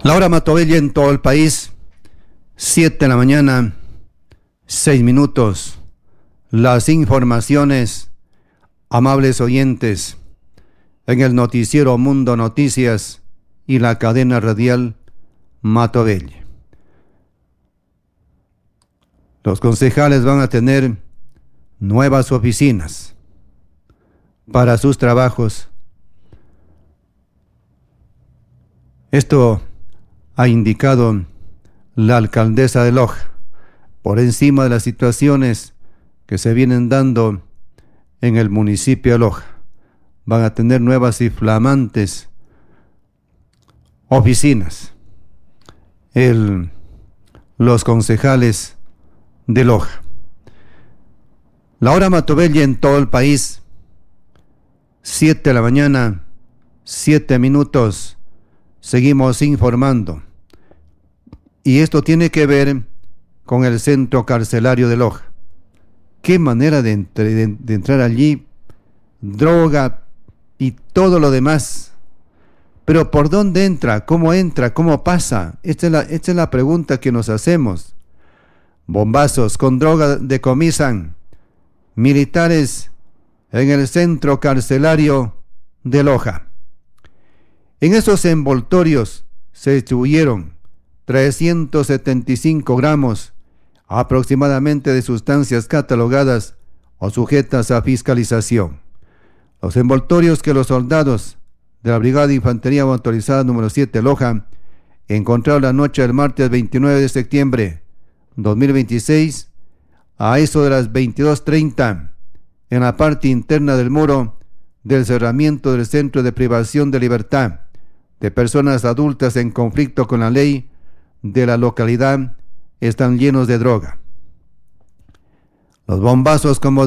Laura Matovella en todo el país, 7 de la mañana, 6 minutos. Las informaciones, amables oyentes, en el noticiero Mundo Noticias y la cadena radial Matovella. Los concejales van a tener nuevas oficinas para sus trabajos. Esto ha indicado la alcaldesa de Loja, por encima de las situaciones que se vienen dando en el municipio de Loja. Van a tener nuevas y flamantes oficinas los concejales de Loja. Laura Matovella en todo el país, 7 de la mañana, 7 minutos. Seguimos informando. Y esto tiene que ver con el centro carcelario de Loja. Qué manera de entrar allí, droga y todo lo demás. Pero ¿por dónde entra? ¿Cómo pasa? Esta es la pregunta que nos hacemos. Bombazos con droga decomisan militares en el centro carcelario de Loja. En esos envoltorios se distribuyeron 375 gramos aproximadamente de sustancias catalogadas o sujetas a fiscalización. Los envoltorios que los soldados de la Brigada de Infantería Motorizada número 7 Loja encontraron la noche del martes 29 de septiembre 2026 a eso de las 22:30 en la parte interna del muro del cerramiento del Centro de Privación de Libertad de personas adultas en conflicto con la ley de la localidad están llenos de droga. Los bombazos como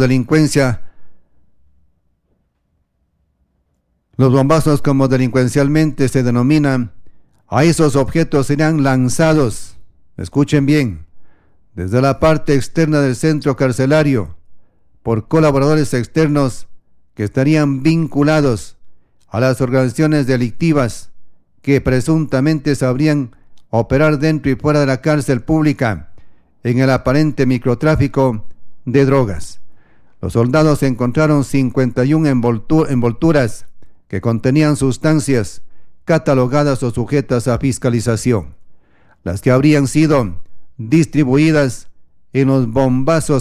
delincuencialmente se denominan, a esos objetos serán lanzados, escuchen bien, desde la parte externa del centro carcelario por colaboradores externos que estarían vinculados a las organizaciones delictivas que presuntamente sabrían operar dentro y fuera de la cárcel pública en el aparente microtráfico de drogas. Los soldados encontraron 51 envolturas que contenían sustancias catalogadas o sujetas a fiscalización, las que habrían sido distribuidas en los bombazos